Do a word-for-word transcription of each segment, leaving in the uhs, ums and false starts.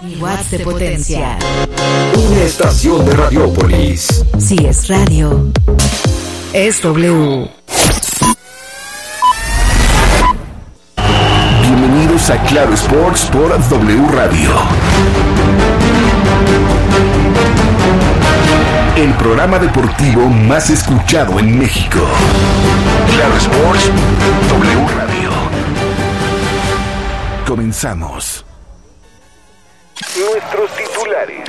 Mi watts de potencia. Una estación de Radiopolis. Si es radio, es W. Bienvenidos a Claro Sports por W Radio. El programa deportivo más escuchado en México. Claro Sports, W Radio. Comenzamos. Nuestros titulares.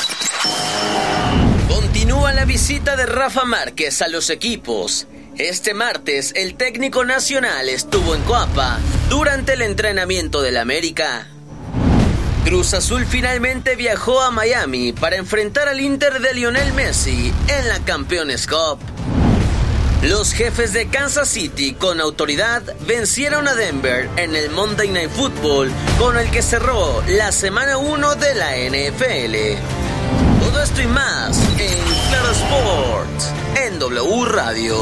Continúa la visita de Rafa Márquez a los equipos. Este martes, el técnico nacional estuvo en Coapa durante el entrenamiento del América. Cruz Azul finalmente viajó a Miami para enfrentar al Inter de Lionel Messi en la Campeones Cup. Los jefes de Kansas City con autoridad vencieron a Denver en el Monday Night Football, con el que cerró la semana uno de la N F L. Todo esto y más en Claro Sports, en W Radio.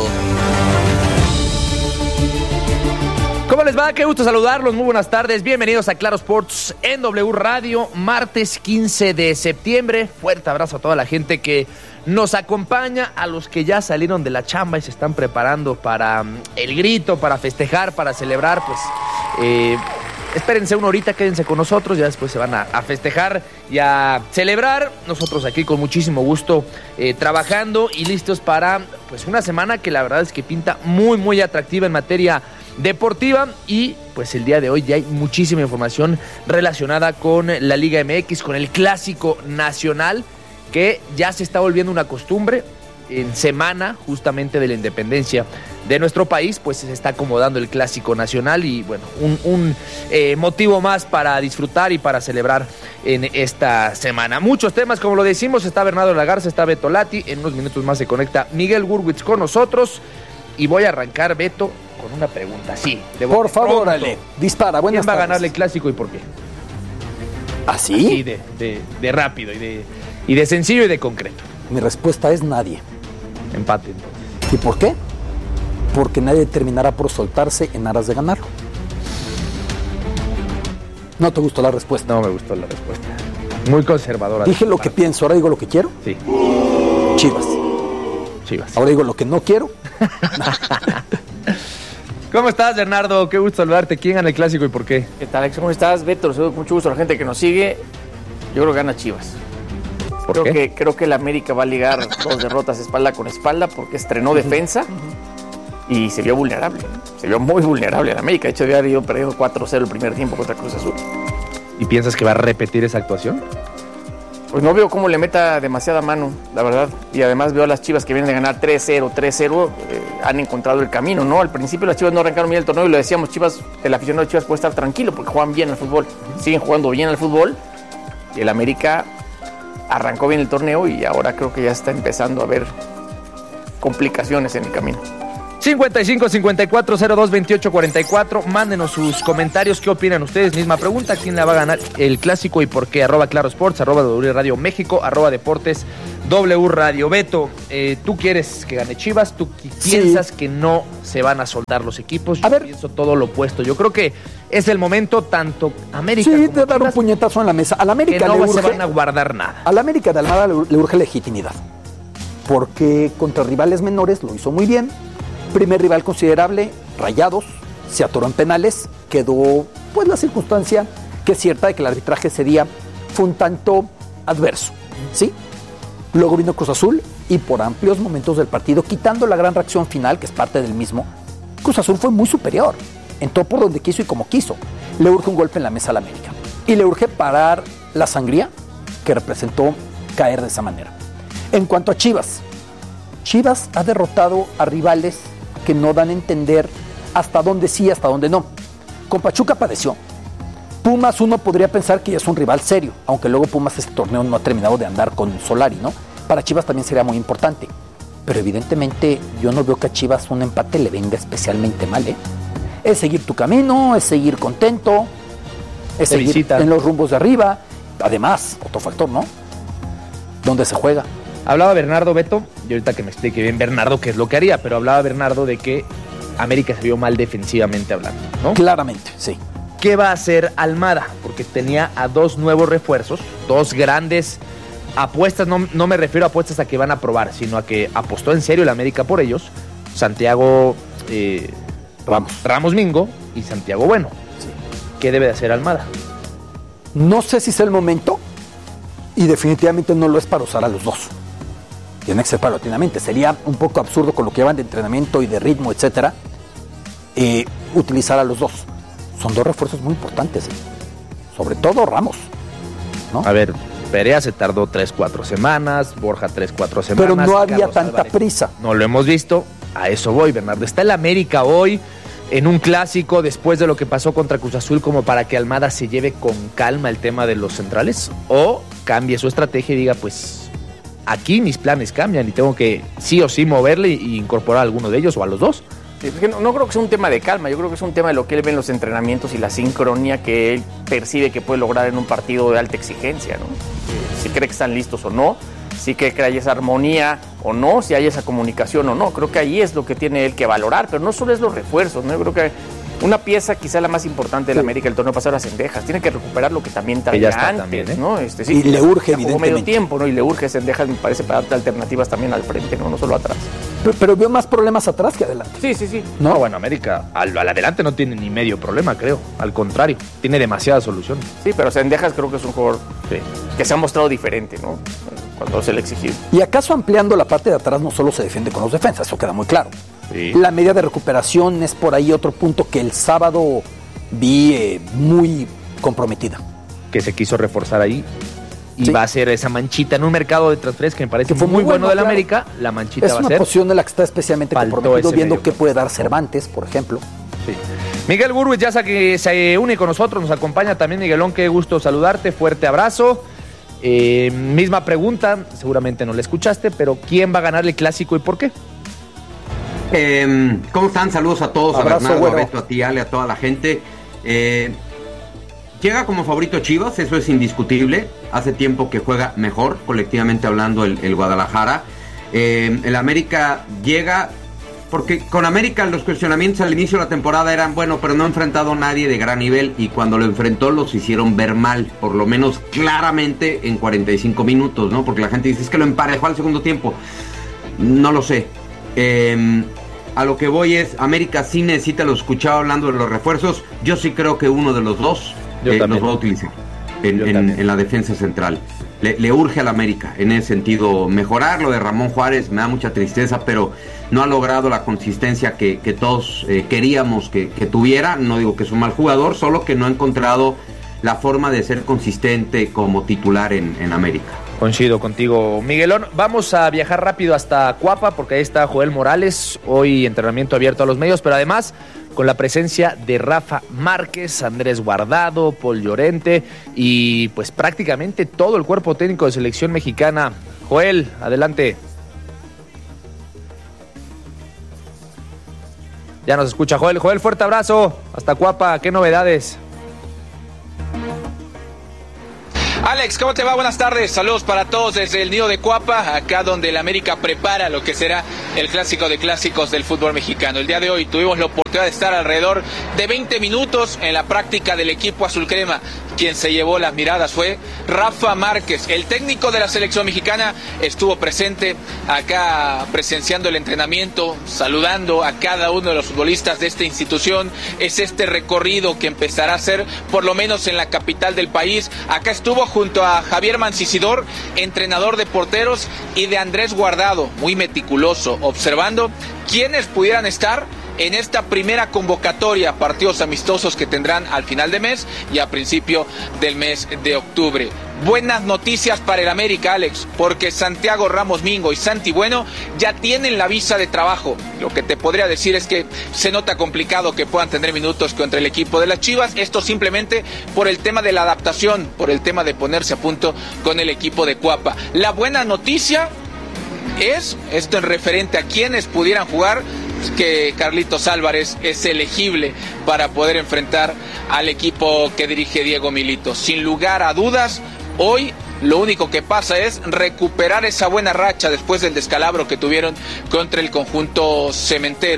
¿Cómo les va? Qué gusto saludarlos, muy buenas tardes, bienvenidos a Claro Sports en W Radio, martes quince de septiembre. Fuerte abrazo a toda la gente que nos acompaña, a los que ya salieron de la chamba y se están preparando para um, el grito, para festejar, para celebrar. Pues eh, espérense una horita, quédense con nosotros, ya después se van a, a festejar y a celebrar. Nosotros aquí con muchísimo gusto eh, trabajando y listos para pues una semana que la verdad es que pinta muy muy atractiva en materia deportiva, y pues el día de hoy ya hay muchísima información relacionada con la Liga M X, con el Clásico Nacional, que ya se está volviendo una costumbre. En semana justamente de la independencia de nuestro país, pues se está acomodando el Clásico Nacional y bueno, un, un eh, motivo más para disfrutar y para celebrar en esta semana. Muchos temas, como lo decimos, está Bernardo Lagarza, está Beto Lati, en unos minutos más se conecta Miguel Gurwitz con nosotros y voy a arrancar, Beto, con una pregunta. Sí, de por favor, pronto. Ale, dispara. Buenas ¿Quién va tardes. a ganarle el Clásico y por qué? ¿Así? Así de, de, de rápido y de, y de sencillo y de concreto. Mi respuesta es nadie. Empate, entonces. ¿Y por qué? Porque nadie terminará por soltarse en aras de ganarlo. ¿No te gustó la respuesta? No me gustó la respuesta. Muy conservadora. Dije lo que pienso, ahora digo lo que quiero. Sí. Chivas. Chivas. Ahora digo lo que no quiero. ¿Cómo estás, Bernardo? Qué gusto saludarte. ¿Quién gana el Clásico y por qué? ¿Qué tal, Alex? ¿Cómo estás? Beto, los saludo con mucho gusto a la gente que nos sigue. Yo creo que gana Chivas. ¿Por creo qué? Que, creo que el América va a ligar dos derrotas espalda con espalda porque estrenó defensa y se vio vulnerable. Se vio muy vulnerable el América. De hecho, había ido perdiendo cuatro cero el primer tiempo contra Cruz Azul. ¿Y piensas que va a repetir esa actuación? Pues no veo cómo le meta demasiada mano, la verdad. Y además veo a las Chivas que vienen de ganar tres cero, tres cero, eh, han encontrado el camino, ¿no? Al principio las Chivas no arrancaron bien el torneo y lo decíamos, Chivas, el aficionado de Chivas puede estar tranquilo porque juegan bien al fútbol. Siguen jugando bien al fútbol. Y el América arrancó bien el torneo y ahora creo que ya está empezando a haber complicaciones en el camino. cincuenta y cinco, cincuenta y cuatro, cero dos, veintiocho, cuarenta y cuatro. Mándenos sus comentarios. ¿Qué opinan ustedes? Misma pregunta. ¿Quién la va a ganar el Clásico y por qué? Arroba Claro Sports, arroba W Radio México, arroba Deportes W Radio. Beto, eh, ¿tú quieres que gane Chivas? ¿Tú piensas sí. que no se van a soltar los equipos? Yo a ver. pienso todo lo opuesto. Yo creo que es el momento tanto América sí, como de dar Chivas, un puñetazo en la mesa. A la América que no le urge, se van a guardar nada. A la América de Almada le, le urge legitimidad. Porque contra rivales menores lo hizo muy bien. Primer rival considerable, Rayados, se atoró en penales, quedó pues la circunstancia que es cierta de que el arbitraje ese día fue un tanto adverso, ¿sí? Luego vino Cruz Azul y por amplios momentos del partido, quitando la gran reacción final, que es parte del mismo, Cruz Azul fue muy superior, entró por donde quiso y como quiso. Le urge un golpe en la mesa a la América y le urge parar la sangría que representó caer de esa manera. En cuanto a Chivas, Chivas ha derrotado a rivales que no dan a entender hasta dónde sí, hasta dónde no. Con Pachuca padeció. Pumas, uno podría pensar que ya es un rival serio, aunque luego Pumas este torneo no ha terminado de andar con Solari, ¿no? Para Chivas también sería muy importante. Pero evidentemente yo no veo que a Chivas un empate le venga especialmente mal, ¿eh? Es seguir tu camino, es seguir contento, es Te seguir visita. en los rumbos de arriba. Además, otro factor, ¿no? ¿Dónde se juega? Hablaba Bernardo, Beto, y ahorita que me explique bien Bernardo qué es lo que haría, pero hablaba Bernardo de que América se vio mal defensivamente hablando, ¿no? Claramente, sí. ¿qué va a hacer Almada? Porque tenía a dos nuevos refuerzos, dos grandes apuestas, no, no me refiero a apuestas a que van a probar, sino a que apostó en serio el América por ellos, Santiago eh, Ramos. Ramos Mingo y Santiago Bueno. Sí. ¿Qué debe de hacer Almada? No sé si es el momento y definitivamente no lo es para usar a los dos. Tiene que ser paulatinamente. Sería un poco absurdo con lo que llevan de entrenamiento y de ritmo, etcétera, eh, utilizar a los dos. Son dos refuerzos muy importantes, ¿eh? Sobre todo Ramos, ¿no? A ver, Perea se tardó tres, cuatro semanas, Borja tres, cuatro semanas. Pero no había Carlos tanta Álvarez. prisa. No lo hemos visto, a eso voy, Bernardo. ¿Está el América hoy en un clásico después de lo que pasó contra Cruz Azul como para que Almada se lleve con calma el tema de los centrales? ¿O cambie su estrategia y diga, pues, aquí mis planes cambian y tengo que sí o sí moverle y incorporar a alguno de ellos o a los dos? Sí, es que no, no creo que sea un tema de calma, yo creo que es un tema de lo que él ve en los entrenamientos y la sincronía que él percibe que puede lograr en un partido de alta exigencia, ¿no? Si cree que están listos o no, si cree que hay esa armonía o no, si hay esa comunicación o no. Creo que ahí es lo que tiene él que valorar, pero no solo es los refuerzos, ¿no? Yo creo que una pieza quizá la más importante de la sí. América el torneo pasado, las Cendejas, tiene que recuperar lo que también traía antes, también, ¿eh? ¿no? Este, sí, y le urge, evidentemente. medio tiempo, ¿no? Y le urge Cendejas, me parece, para darte alternativas también al frente, ¿no? No solo atrás. Pero, pero veo más problemas atrás que adelante. Sí, sí, sí. No, bueno, América al, al adelante no tiene ni medio problema, creo. Al contrario, tiene demasiadas soluciones. Sí, pero Cendejas creo que es un jugador sí. que se ha mostrado diferente, ¿no? Cuando se le exigió. Y acaso ampliando la parte de atrás no solo se defiende con los defensas, eso queda muy claro. Sí. La media de recuperación es por ahí otro punto que el sábado vi eh, muy comprometida. Que se quiso reforzar ahí y sí. va a ser esa manchita en un mercado de transferencias que me parece que fue muy, muy bueno, bueno de la claro. América. La manchita es va a ser. Es una posición de la que está especialmente comprometido, viendo medio. qué puede dar Cervantes, por ejemplo. Sí. Miguel Burwitz ya que se une con nosotros, nos acompaña también. Miguelón, qué gusto saludarte, fuerte abrazo. Eh, misma pregunta, seguramente no la escuchaste, pero ¿quién va a ganar el clásico y por qué? Eh, ¿Cómo están? Saludos a todos, abrazo, a Bernardo, bueno. a Beto, a ti, Ale, a toda la gente. Eh, llega como favorito Chivas, eso es indiscutible. Hace tiempo que juega mejor, colectivamente hablando, el, el Guadalajara. Eh, el América llega, porque con América los cuestionamientos al inicio de la temporada eran, bueno, pero no ha enfrentado a nadie de gran nivel, y cuando lo enfrentó los hicieron ver mal, por lo menos claramente en cuarenta y cinco minutos, ¿no? Porque la gente dice, es que lo emparejó al segundo tiempo. No lo sé. Eh, a lo que voy es, América sí necesita, lo escuchaba hablando de los refuerzos, yo sí creo que uno de los dos eh, los va a utilizar en, en, en la defensa central. Le, le urge a la América en ese sentido mejorar. Lo de Ramón Juárez me da mucha tristeza, pero no ha logrado la consistencia que, que todos eh, queríamos que, que tuviera. No digo que es un mal jugador, solo que no ha encontrado la forma de ser consistente como titular en, en América. Coincido contigo, Miguelón. Vamos a viajar rápido hasta Cuapa, porque ahí está Joel Morales, hoy entrenamiento abierto a los medios, pero además con la presencia de Rafa Márquez, Andrés Guardado, Paul Llorente y pues prácticamente todo el cuerpo técnico de selección mexicana. Joel, adelante. Ya nos escucha Joel. Joel, fuerte abrazo. Hasta Cuapa, ¿qué novedades? Alex, ¿cómo te va? Buenas tardes, saludos para todos desde el nido de Cuapa, acá donde el América prepara lo que será el clásico de clásicos del fútbol mexicano. El día de hoy tuvimos la oportunidad de estar alrededor de veinte minutos en la práctica del equipo azul crema. Quien se llevó las miradas fue Rafa Márquez, el técnico de la selección mexicana. Estuvo presente acá presenciando el entrenamiento, saludando a cada uno de los futbolistas de esta institución. Es este recorrido que empezará a hacer por lo menos en la capital del país. Acá estuvo junto a Javier Mancisidor, entrenador de porteros, y de Andrés Guardado, muy meticuloso, observando quiénes pudieran estar en esta primera convocatoria, partidos amistosos que tendrán al final de mes y a principio del mes de octubre. Buenas noticias para el América, Alex, porque Santiago Ramos Mingo y Santi Bueno ya tienen la visa de trabajo. Lo que te podría decir es que se nota complicado que puedan tener minutos contra el equipo de las Chivas. Esto simplemente por el tema de la adaptación, por el tema de ponerse a punto con el equipo de Cuapa. La buena noticia es, esto en referente a quienes pudieran jugar, que Carlitos Álvarez es elegible para poder enfrentar al equipo que dirige Diego Milito. Sin lugar a dudas, hoy lo único que pasa es recuperar esa buena racha después del descalabro que tuvieron contra el conjunto cementero.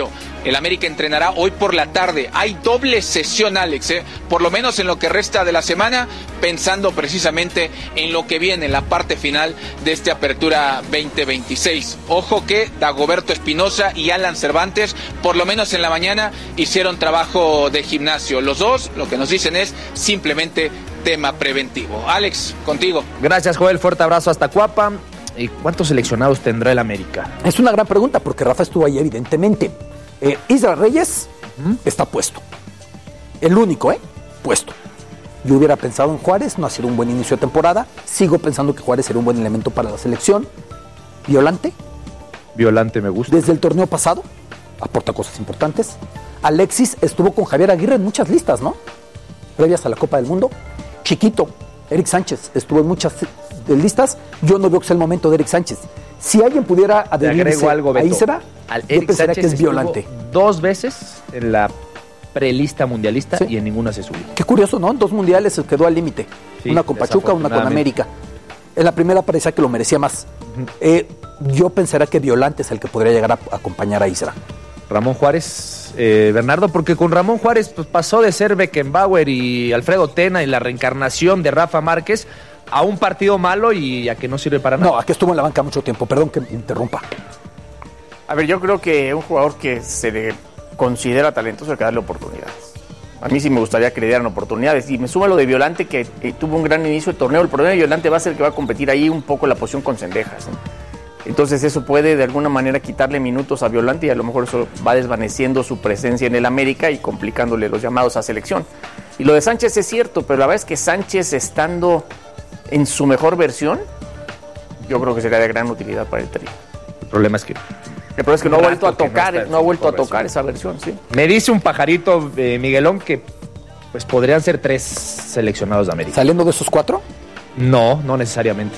El América entrenará hoy por la tarde. Hay doble sesión, Alex, ¿eh? por lo menos en lo que resta de la semana, pensando precisamente en lo que viene, en la parte final de esta apertura veinte veintiséis. Ojo que Dagoberto Espinosa y Alan Cervantes, por lo menos en la mañana, hicieron trabajo de gimnasio. Los dos, lo que nos dicen es simplemente tema preventivo. Alex, contigo. Gracias, Joel. Fuerte abrazo hasta Cuapa. ¿Y cuántos seleccionados tendrá el América? Es una gran pregunta porque Rafa estuvo ahí evidentemente. Eh, Isra Reyes uh-huh. está puesto. El único, ¿eh? Puesto. Yo hubiera pensado en Juárez, no ha sido un buen inicio de temporada. Sigo pensando que Juárez sería un buen elemento para la selección. Violante. Violante me gusta. Desde el torneo pasado, aporta cosas importantes. Alexis estuvo con Javier Aguirre en muchas listas, ¿no? Previas a la Copa del Mundo. Chiquito, Eric Sánchez, estuvo en muchas listas. Yo no veo que sea el momento de Eric Sánchez. Si alguien pudiera adherirse algo, Beto, ahí será, al yo Eric pensaría Sánchez que es Violante. Dos veces en la prelista mundialista ¿sí? y en ninguna se subió. Qué curioso, ¿no? En dos mundiales se quedó al límite. Sí, una con Pachuca, una con América. En la primera parecía que lo merecía más. Uh-huh. Eh, yo pensaría que Violante es el que podría llegar a acompañar a Isra. Ramón Juárez, eh, Bernardo, porque con Ramón Juárez pues, pasó de ser Beckenbauer y Alfredo Tena y la reencarnación de Rafa Márquez a un partido malo y a que no sirve para nada. No, a que estuvo en la banca mucho tiempo, perdón que me interrumpa. A ver, yo creo que un jugador que se le considera talentoso hay que darle oportunidades. A mí sí me gustaría que le dieran oportunidades. Y me suma lo de Violante, que eh, tuvo un gran inicio de torneo. El problema de Violante va a ser el que va a competir ahí un poco en la posición con Cendejas, ¿no? Entonces eso puede de alguna manera quitarle minutos a Violante y a lo mejor eso va desvaneciendo su presencia en el América y complicándole los llamados a selección. Y lo de Sánchez es cierto, pero la verdad es que Sánchez estando en su mejor versión, yo creo que sería de gran utilidad para el trío. El problema es que... El problema es que no ha vuelto a tocar, no, no ha vuelto a tocar esa versión, sí. Me dice un pajarito, eh, Miguelón, que pues podrían ser tres seleccionados de América. ¿Saliendo de esos cuatro? No, no necesariamente.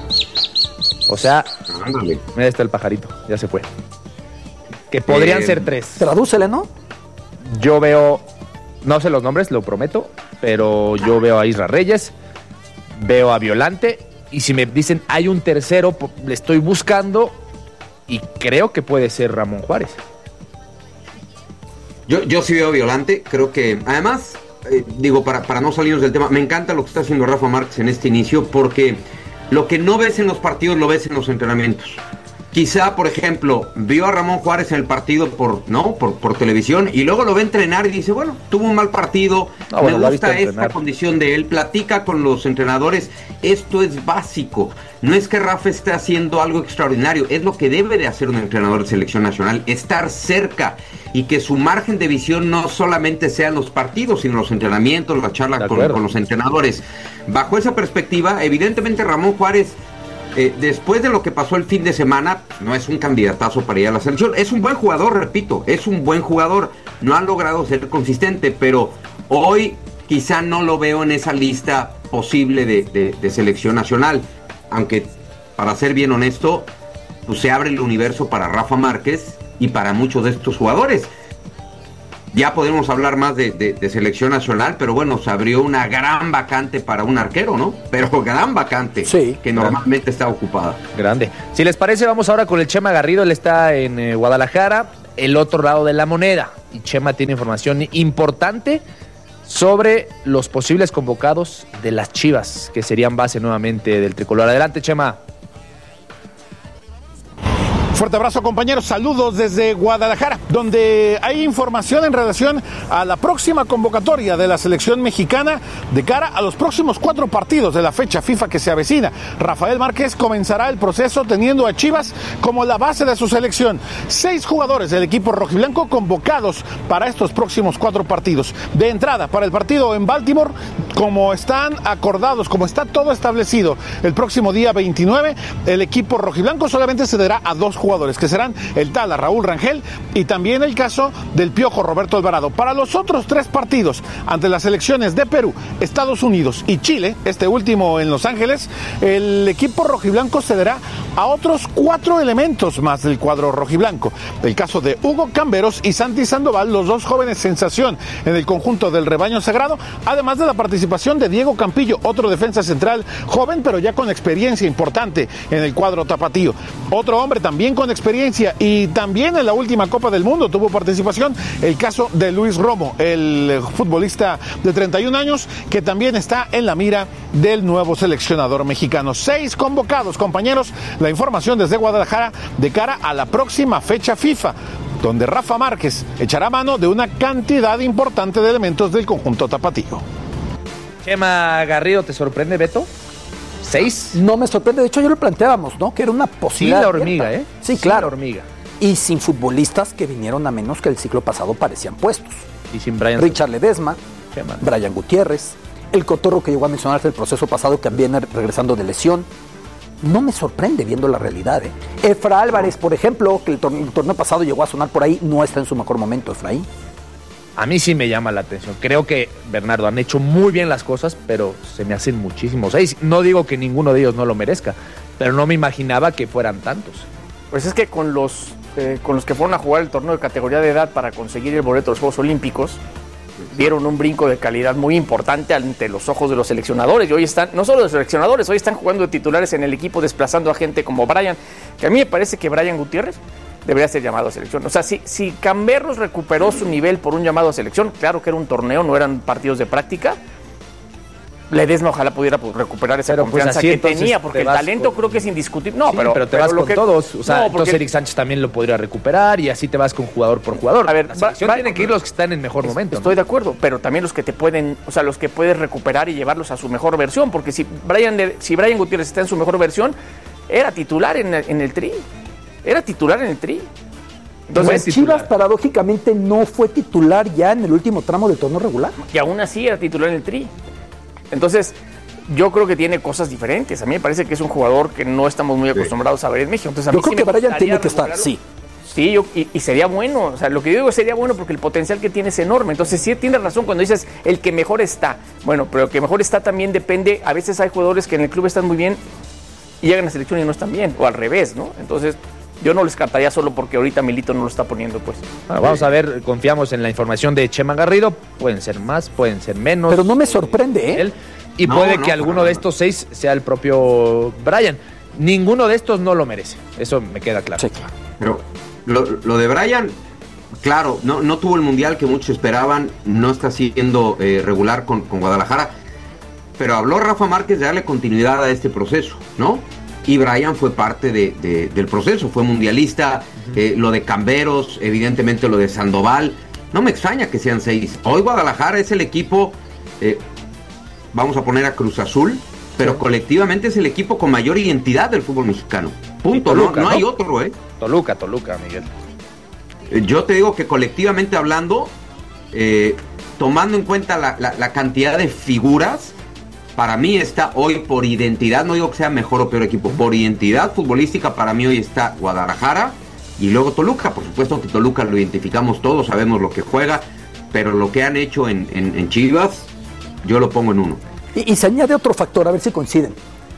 O sea, Ándale. Mira, está el pajarito, ya se fue. Que podrían eh, ser tres. Tradúcele, ¿no? Yo veo, no sé los nombres, lo prometo, pero yo veo a Isra Reyes, veo a Violante, y si me dicen hay un tercero, le estoy buscando, y creo que puede ser Ramón Juárez. Yo, yo sí veo a Violante, creo que, además, eh, digo, para, para no salirnos del tema, me encanta lo que está haciendo Rafa Márquez en este inicio, porque lo que no ves en los partidos lo ves en los entrenamientos. Quizá, por ejemplo, vio a Ramón Juárez en el partido por, ¿no? por, por televisión y luego lo ve entrenar y dice, bueno, tuvo un mal partido, no, bueno, me gusta esta condición de él, platica con los entrenadores, esto es básico. No es que Rafa esté haciendo algo extraordinario, es lo que debe de hacer un entrenador de selección nacional, estar cerca y que su margen de visión no solamente sean los partidos, sino los entrenamientos, las charlas con, con los entrenadores. Bajo esa perspectiva, evidentemente Ramón Juárez, Eh, después de lo que pasó el fin de semana, no es un candidatazo para ir a la selección. Es un buen jugador, repito, es un buen jugador. No ha logrado ser consistente, pero hoy quizá no lo veo en esa lista posible de, de, de selección nacional. Aunque, para ser bien honesto, pues se abre el universo para Rafa Márquez y para muchos de estos jugadores. Ya podemos hablar más de, de, de selección nacional, pero bueno, se abrió una gran vacante para un arquero, ¿no? Pero gran vacante, sí, que normalmente está ocupada. Grande. Si les parece, vamos ahora con el Chema Garrido. Él está en eh, Guadalajara, el otro lado de la moneda. Y Chema tiene información importante sobre los posibles convocados de las Chivas, que serían base nuevamente del tricolor. Adelante, Chema. Fuerte abrazo, compañeros, saludos desde Guadalajara, donde hay información en relación a la próxima convocatoria de la selección mexicana de cara a los próximos cuatro partidos de la fecha FIFA que se avecina. Rafael Márquez comenzará el proceso teniendo a Chivas como la base de su selección. Seis jugadores del equipo rojiblanco convocados para estos próximos cuatro partidos. De entrada, para el partido en Baltimore, como están acordados, como está todo establecido, el próximo día veintinueve, el equipo rojiblanco solamente cederá a dos jugadores. jugadores que serán el Tala Raúl Rangel y también el caso del Piojo Roberto Alvarado. Para los otros tres partidos ante las selecciones de Perú, Estados Unidos y Chile, este último en Los Ángeles, el equipo rojiblanco cederá a otros cuatro elementos más del cuadro rojiblanco. El caso de Hugo Camberos y Santi Sandoval, los dos jóvenes sensación en el conjunto del rebaño sagrado, además de la participación de Diego Campillo, otro defensa central joven pero ya con experiencia importante en el cuadro tapatío. Otro hombre también alguien con experiencia, y también en la última Copa del Mundo tuvo participación el caso de Luis Romo, el futbolista de treinta y un años, que también está en la mira del nuevo seleccionador mexicano. Seis convocados, compañeros, la información desde Guadalajara de cara a la próxima fecha FIFA, donde Rafa Márquez echará mano de una cantidad importante de elementos del conjunto tapatío. Chema Garrido, ¿te sorprende, Beto? ¿Seis? No me sorprende, de hecho yo lo planteábamos, ¿no? Que era una posibilidad. Sí, la hormiga, abierta. ¿eh? Sí, sí, claro. la hormiga. Y sin futbolistas que vinieron a menos que el ciclo pasado parecían puestos. Y sin Brian. Richard Ledesma, Chema. Brian Gutiérrez, el Cotorro que llegó a mencionarse el proceso pasado que viene regresando de lesión. No me sorprende viendo la realidad, ¿eh? Efra Álvarez, por ejemplo, que el torneo, el torneo pasado llegó a sonar por ahí, no está en su mejor momento, Efraín. A mí sí me llama la atención. Creo que, Bernardo, han hecho muy bien las cosas, pero se me hacen muchísimos seis. No digo que ninguno de ellos no lo merezca, pero no me imaginaba que fueran tantos. Pues es que con los, eh, con los que fueron a jugar el torneo de categoría de edad para conseguir el boleto de los Juegos Olímpicos, dieron un brinco de calidad muy importante ante los ojos de los seleccionadores. Y hoy están, no solo los seleccionadores, hoy están jugando de titulares en el equipo, desplazando a gente como Brian, que a mí me parece que Brian Gutiérrez debería ser llamado a selección. O sea, si, si Camberros recuperó su nivel por un llamado a selección, claro que era un torneo, no eran partidos de práctica. Ledesma ojalá pudiera pues, recuperar esa pero, confianza pues, así, que tenía, porque el talento con... creo que es indiscutible. No, sí, pero, pero te pero vas lo con que... todos. O sea, no, porque... entonces Eric Sánchez también lo podría recuperar y así te vas con jugador por jugador. A ver, la selección va, va, tienen que ir los que están en mejor momento. Estoy ¿no? de acuerdo, pero también los que te pueden, o sea, los que puedes recuperar y llevarlos a su mejor versión, porque si Brian, si Brian Gutiérrez está en su mejor versión, era titular en el, en el Tri. Era titular en el Tri. Entonces, pues Chivas paradójicamente no fue titular ya en el último tramo del torneo regular. Y aún así era titular en el Tri. Entonces, yo creo que tiene cosas diferentes. A mí me parece que es un jugador que no estamos muy acostumbrados sí. a ver en México. Entonces, a yo mí creo sí que Brian tiene que estar, sí. Sí, yo, y, y sería bueno. O sea, lo que yo digo sería bueno porque el potencial que tiene es enorme. Entonces, sí tienes razón cuando dices el que mejor está. Bueno, pero el que mejor está también depende. A veces hay jugadores que en el club están muy bien y llegan a la selección y no están bien. O al revés, ¿no? Entonces, yo no lo descartaría solo porque ahorita Milito no lo está poniendo, pues. Bueno, vamos a ver, confiamos en la información de Chema Garrido. Pueden ser más, pueden ser menos. Pero no me sorprende, ¿eh? Él, y no, puede no, que alguno no. de estos seis sea el propio Brian. Ninguno de estos no lo merece. Eso me queda claro. Sí, claro. Pero lo, lo de Brian, claro, no, no tuvo el mundial que muchos esperaban. No está siendo eh, regular con, con Guadalajara. Pero habló Rafa Márquez de darle continuidad a este proceso, ¿no? Y Brian fue parte de, de, del proceso, fue mundialista, uh-huh. eh, lo de Camberos, evidentemente lo de Sandoval. No me extraña que sean seis. Hoy Guadalajara es el equipo, eh, vamos a poner a Cruz Azul, pero sí. colectivamente es el equipo con mayor identidad del fútbol mexicano. Punto, Toluca, no, no, ¿no? hay otro, ¿eh? Toluca, Toluca, Miguel. Eh, yo te digo que colectivamente hablando, eh, tomando en cuenta la, la, la cantidad de figuras, para mí está hoy por identidad, no digo que sea mejor o peor equipo, por identidad futbolística para mí hoy está Guadalajara y luego Toluca. Por supuesto que Toluca lo identificamos todos, sabemos lo que juega, pero lo que han hecho en, en, en Chivas, yo lo pongo en uno. Y, y se añade otro factor, a ver si coinciden.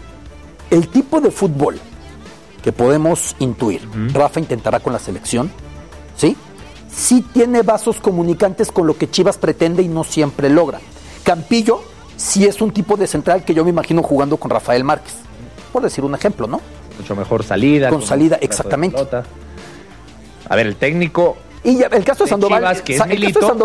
El tipo de fútbol que podemos intuir, uh-huh. Rafa intentará con la selección, ¿sí? Sí tiene vasos comunicantes con lo que Chivas pretende y no siempre logra. Campillo sí es un tipo de central que yo me imagino jugando con Rafael Márquez, por decir un ejemplo, ¿no? Mucho mejor salida. Con salida, exactamente. A ver, el técnico... Y ya, el caso de Sandoval... Chivas, que es el Milito, caso de Sandoval